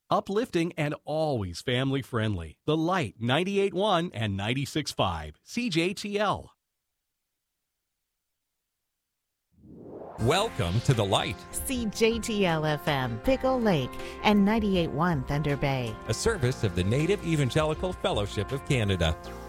uplifting, and always family friendly. The Light 98.1 and 96.5 CJTL. Welcome to The Light, CJTL FM, Pickle Lake, and 98.1 Thunder Bay. a service of the Native Evangelical Fellowship of Canada.